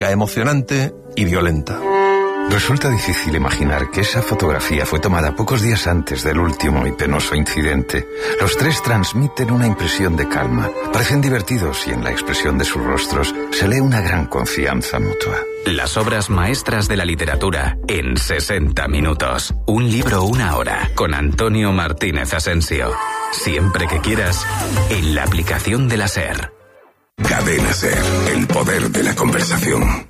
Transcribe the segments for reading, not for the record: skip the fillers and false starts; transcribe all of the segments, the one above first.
emocionante y violenta. Resulta difícil imaginar que esa fotografía fue tomada pocos días antes del último y penoso incidente. Los tres transmiten una impresión de calma. Parecen divertidos y en la expresión de sus rostros se lee una gran confianza mutua. Las obras maestras de la literatura en 60 minutos. Un libro, una hora, con Antonio Martínez Asensio. Siempre que quieras, en la aplicación de la SER. Cadena SER, el poder de la conversación.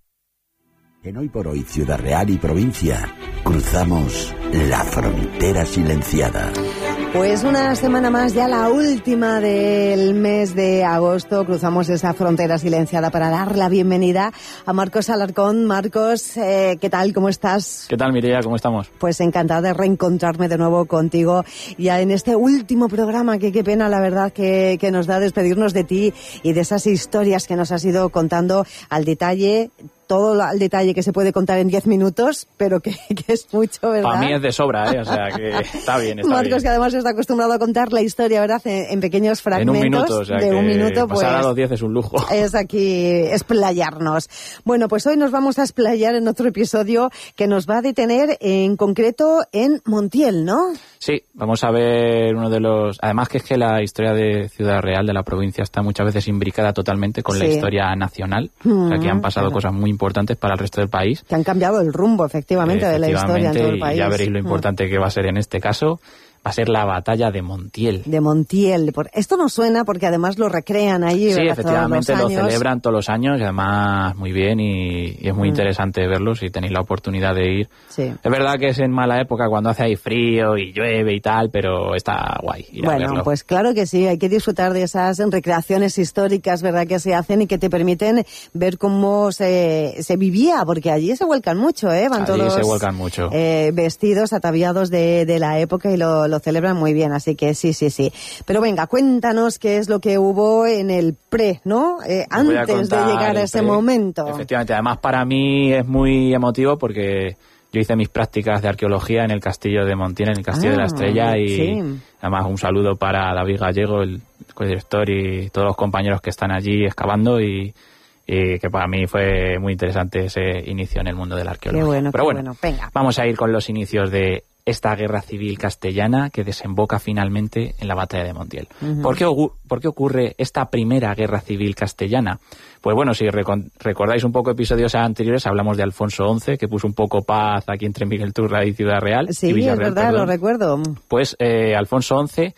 En Hoy por Hoy, Ciudad Real y provincia, cruzamos la frontera silenciada. Pues una semana más, ya la última del mes de agosto, cruzamos esa frontera silenciada para dar la bienvenida a Marcos Alarcón. Marcos, ¿qué tal? ¿Cómo estás? ¿Qué tal, Mireia? ¿Cómo estamos? Pues encantada de reencontrarme de nuevo contigo ya en este último programa, que qué pena la verdad que nos da despedirnos de ti y de esas historias que nos has ido contando al detalle. Todo al detalle que se puede contar en 10 minutos, pero que es mucho, ¿verdad? Para mí es de sobra, o sea que está bien, está Marcos, bien. que además está acostumbrado a contar la historia, ¿verdad? En pequeños fragmentos. En un minuto, o sea de un minuto, pues pasar a los 10 es un lujo. Es aquí explayarnos. Bueno, pues hoy nos vamos a explayar en otro episodio que nos va a detener en concreto en Montiel, ¿no? Sí, vamos a ver uno de los... Además que es que la historia de Ciudad Real, de la provincia, está muchas veces imbricada totalmente con la historia nacional. O sea, que han pasado cosas muy importantes para el resto del país. Que han cambiado el rumbo, efectivamente, de la historia en todo el país. Ya veréis lo importante que va a ser en este caso. Va a ser la batalla de Montiel. De Montiel. Esto nos suena porque además lo recrean allí. Sí, ¿verdad? efectivamente lo celebran todos los años y además muy bien y es muy interesante verlo si tenéis la oportunidad de ir. Sí. Es verdad que es en mala época cuando hace ahí frío y llueve y tal, pero está guay ir a verlo. Pues claro que sí, hay que disfrutar de esas recreaciones históricas, ¿verdad?, que se hacen y que te permiten ver cómo se vivía, porque allí se vuelcan mucho, van allí todos se vuelcan mucho. Vestidos, ataviados de la época y lo celebran muy bien, así que sí. Pero venga, cuéntanos qué es lo que hubo en el ¿no? Antes de llegar a ese momento. Efectivamente, además para mí es muy emotivo porque yo hice mis prácticas de arqueología en el castillo de Montiel, en el castillo de la Estrella, y además un saludo para David Gallego, el codirector, y todos los compañeros que están allí excavando y que para mí fue muy interesante ese inicio en el mundo de la arqueología. Qué bueno, pero bueno, venga. Vamos a ir con los inicios de esta guerra civil castellana que desemboca finalmente en la batalla de Montiel. Uh-huh. ¿Por qué ocurre esta primera guerra civil castellana? Pues bueno, si recordáis un poco episodios anteriores, hablamos de Alfonso XI, que puso un poco paz aquí entre Miguel Turra y Ciudad Real. Sí, y Villarreal, es verdad, perdón. lo recuerdo. Pues Alfonso XI,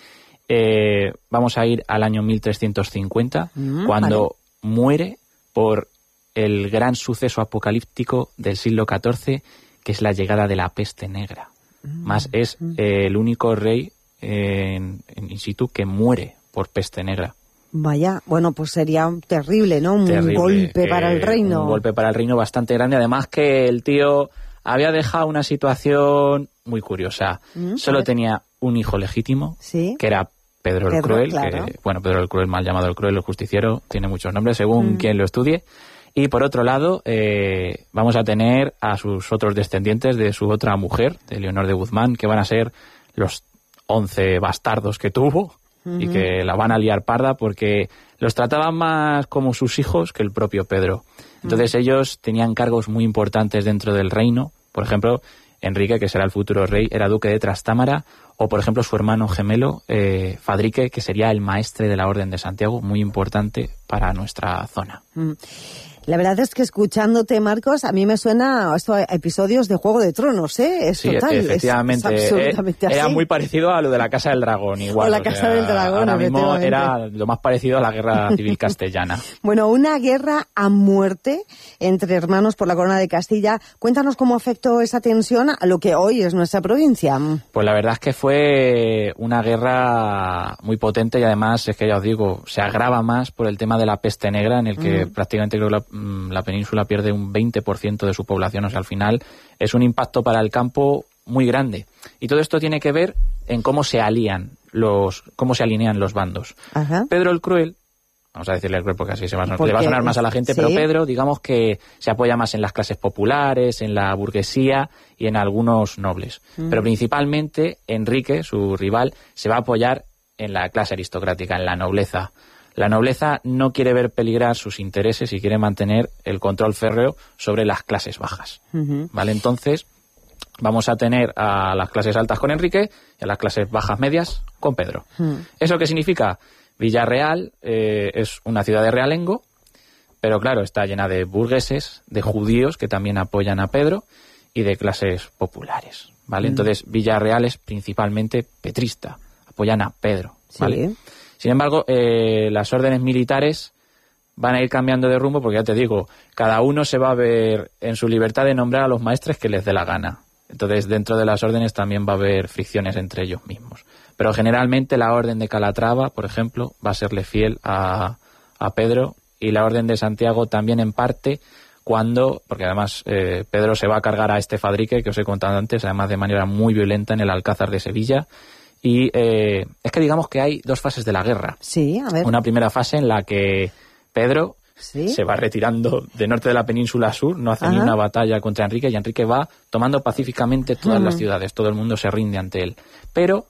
vamos a ir al año 1350, cuando muere por el gran suceso apocalíptico del siglo XIV, que es la llegada de la peste negra. Más es el único rey in situ que muere por peste negra. Vaya, bueno, pues sería terrible, ¿no? Terrible, Golpe para el reino. Un golpe para el reino bastante grande. Además que el tío había dejado una situación muy curiosa. Solo tenía un hijo legítimo, que era Pedro el Cruel. Claro. Pedro el Cruel, mal llamado el Cruel, el Justiciero, tiene muchos nombres según quien lo estudie. Y por otro lado, vamos a tener a sus otros descendientes de su otra mujer, de Leonor de Guzmán, que van a ser los 11 bastardos que tuvo y que la van a liar parda porque los trataban más como sus hijos que el propio Pedro. Entonces ellos tenían cargos muy importantes dentro del reino. Por ejemplo, Enrique, que será el futuro rey, era duque de Trastámara, o por ejemplo su hermano gemelo, Fadrique, que sería el maestre de la Orden de Santiago, muy importante para nuestra zona. La verdad es que escuchándote, Marcos, a mí me suena a estos episodios de Juego de Tronos, Es sí, total, efectivamente. Es absolutamente así. Era muy parecido a lo de la Casa del Dragón, igual. O la Casa del Dragón, ahora mismo era lo más parecido a la Guerra Civil Castellana. Bueno, una guerra a muerte entre hermanos por la corona de Castilla. Cuéntanos cómo afectó esa tensión a lo que hoy es nuestra provincia. Pues la verdad es que fue una guerra muy potente y además, es que ya os digo, se agrava más por el tema de la peste negra, en el que prácticamente creo que la península pierde un 20% de su población. O sea, al final es un impacto para el campo muy grande. Y todo esto tiene que ver en cómo se alinean los bandos. Ajá. Pedro el Cruel, vamos a decirle el Cruel porque así le va a sonar más a la gente, pero Pedro, digamos que se apoya más en las clases populares, en la burguesía y en algunos nobles. Pero principalmente Enrique, su rival, se va a apoyar en la clase aristocrática, en la nobleza. La nobleza no quiere ver peligrar sus intereses y quiere mantener el control férreo sobre las clases bajas. ¿Vale? Entonces, vamos a tener a las clases altas con Enrique y a las clases bajas medias con Pedro. ¿Eso qué significa? Villarreal es una ciudad de realengo, pero claro, está llena de burgueses, de judíos que también apoyan a Pedro y de clases populares. ¿Vale? Entonces, Villarreal es principalmente petrista, apoyan a Pedro. ¿Vale? Sí. Sin embargo, las órdenes militares van a ir cambiando de rumbo porque, ya te digo, cada uno se va a ver en su libertad de nombrar a los maestres que les dé la gana. Entonces, dentro de las órdenes también va a haber fricciones entre ellos mismos. Pero generalmente la orden de Calatrava, por ejemplo, va a serle fiel a Pedro, y la orden de Santiago también en parte porque además Pedro se va a cargar a este Fadrique que os he contado antes, además de manera muy violenta en el Alcázar de Sevilla. Y es que digamos que hay dos fases de la guerra. Sí, a ver. Una primera fase en la que Pedro se va retirando de norte de la península sur, no hace ni una batalla contra Enrique, y Enrique va tomando pacíficamente todas las ciudades, todo el mundo se rinde ante él. Pero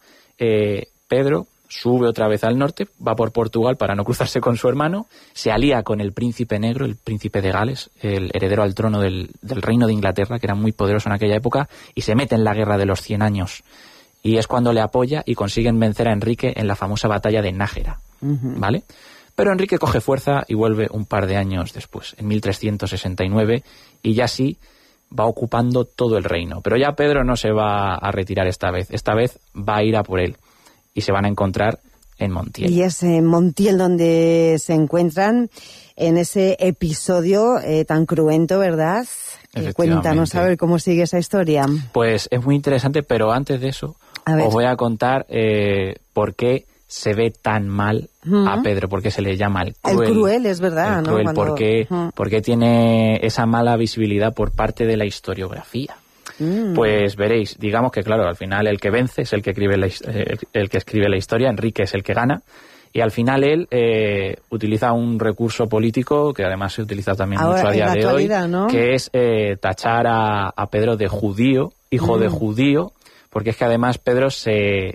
Pedro sube otra vez al norte, va por Portugal para no cruzarse con su hermano, se alía con el príncipe negro, el príncipe de Gales, el heredero al trono del reino de Inglaterra, que era muy poderoso en aquella época, y se mete en la guerra de los 100 años. Y es cuando le apoya y consiguen vencer a Enrique en la famosa batalla de Nájera, ¿vale? Pero Enrique coge fuerza y vuelve un par de años después, en 1369, y ya sí va ocupando todo el reino. Pero ya Pedro no se va a retirar esta vez va a ir a por él, y se van a encontrar en Montiel. Y es en Montiel donde se encuentran en ese episodio tan cruento, ¿verdad? Cuéntanos a ver cómo sigue esa historia. Pues es muy interesante, pero antes de eso os voy a contar por qué se ve tan mal a Pedro, por qué se le llama el cruel. El cruel, es verdad, el cruel, ¿no? Porque tiene esa mala visibilidad por parte de la historiografía. Pues veréis, digamos que claro, al final el que vence es el que escribe la historia, Enrique es el que gana, y al final él utiliza un recurso político que además se utiliza también mucho a día de hoy, ¿no? Que es tachar a Pedro de judío, hijo de judío, porque es que además Pedro se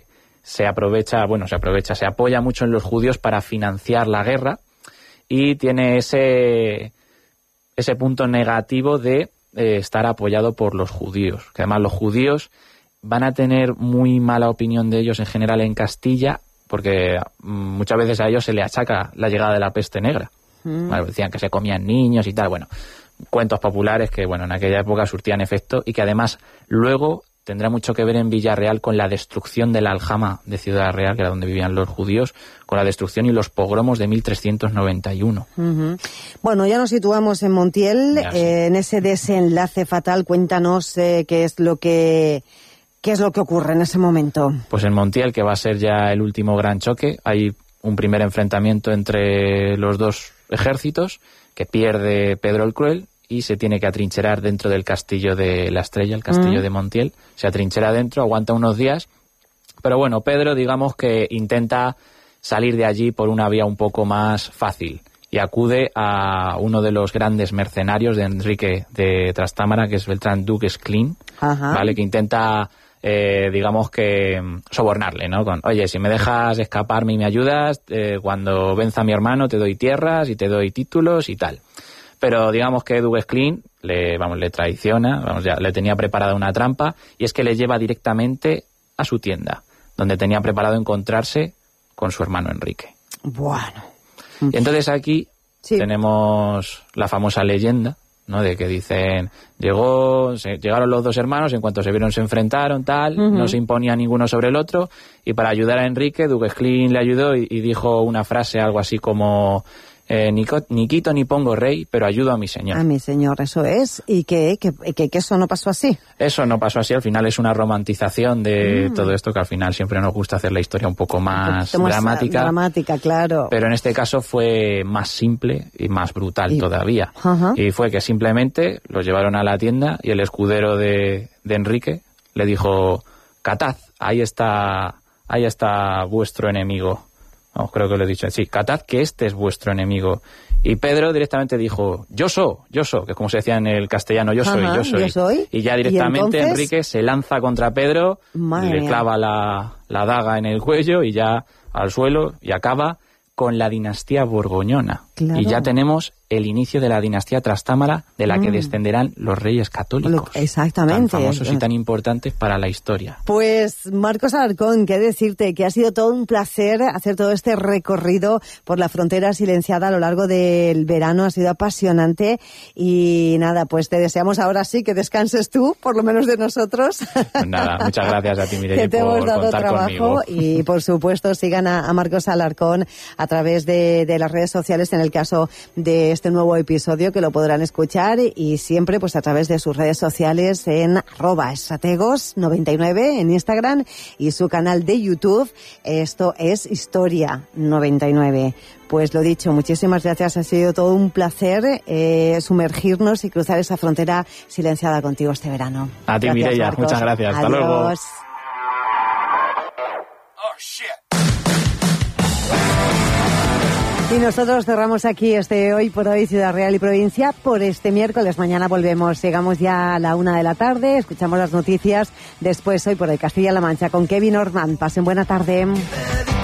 apoya mucho en los judíos para financiar la guerra, y tiene ese punto negativo de estar apoyado por los judíos, que además los judíos van a tener muy mala opinión de ellos en general en Castilla, porque muchas veces a ellos se le achaca la llegada de la peste negra. Bueno, decían que se comían niños y tal, bueno, cuentos populares que en aquella época surtían efecto, y que además luego tendrá mucho que ver en Villarreal con la destrucción de la aljama de Ciudad Real, que era donde vivían los judíos, con la destrucción y los pogromos de 1391. Bueno, ya nos situamos en Montiel, en ese desenlace fatal. Cuéntanos qué es lo que ocurre en ese momento. Pues en Montiel, que va a ser ya el último gran choque, hay un primer enfrentamiento entre los dos ejércitos, que pierde Pedro el Cruel, y se tiene que atrincherar dentro del castillo de la Estrella, el castillo de Montiel. Se atrinchera dentro, aguanta unos días, pero bueno, Pedro digamos que intenta salir de allí por una vía un poco más fácil, y acude a uno de los grandes mercenarios de Enrique de Trastámara, que es Beltrán du Guesclin, ¿vale? Que intenta digamos que sobornarle, ¿no? Oye, si me dejas escaparme y me ayudas, cuando venza a mi hermano te doy tierras y te doy títulos y tal. Pero digamos que du Guesclin le traiciona, ya le tenía preparada una trampa, y es que le lleva directamente a su tienda, donde tenía preparado encontrarse con su hermano Enrique. Bueno. Y entonces aquí tenemos la famosa leyenda, ¿no? De que dicen, llegaron los dos hermanos, en cuanto se vieron se enfrentaron, no se imponía ninguno sobre el otro, y para ayudar a Enrique, du Guesclin le ayudó y dijo una frase, algo así como: ni quito ni pongo rey, pero ayudo a mi señor. A mi señor, eso es. ¿Y que eso no pasó así? Eso no pasó así, al final es una romantización de todo esto, que al final siempre nos gusta hacer la historia un poco más dramática. Dramática, claro. Pero en este caso fue más simple y más brutal todavía. Y fue que simplemente lo llevaron a la tienda y el escudero de Enrique le dijo: Catad, ahí está vuestro enemigo. No, creo que lo he dicho así. Catad, que este es vuestro enemigo. Y Pedro directamente dijo: yo soy, que es como se decía en el castellano, yo soy. Y ya directamente Enrique se lanza contra Pedro, le clava la daga en el cuello y ya al suelo, y acaba con la dinastía borgoñona. Claro. Y ya tenemos el inicio de la dinastía Trastámara, de la que descenderán los reyes católicos. Exactamente. Tan famosos y tan importantes para la historia. Pues, Marcos Alarcón, qué decirte, que ha sido todo un placer hacer todo este recorrido por la frontera silenciada a lo largo del verano. Ha sido apasionante. Y nada, pues te deseamos ahora sí que descanses tú, por lo menos de nosotros. Pues nada, muchas gracias a ti, Mireia, que te por hemos dado contar trabajo. conmigo. Y, por supuesto, sigan a Marcos Alarcón a través de las redes sociales, en el caso de este nuevo episodio, que lo podrán escuchar, y siempre pues a través de sus redes sociales en @estrategos99 en Instagram y su canal de YouTube. Esto es Historia 99. Pues lo dicho, muchísimas gracias. Ha sido todo un placer sumergirnos y cruzar esa frontera silenciada contigo este verano. A ti, Mireia, muchas gracias. Hasta luego. Adiós. Y nosotros cerramos aquí este Hoy por Hoy Ciudad Real y Provincia por este miércoles. Mañana volvemos. Llegamos ya a la 1 de la tarde. Escuchamos las noticias. Después Hoy por Hoy Castilla-La Mancha con Kevin Orman. Pasen buena tarde.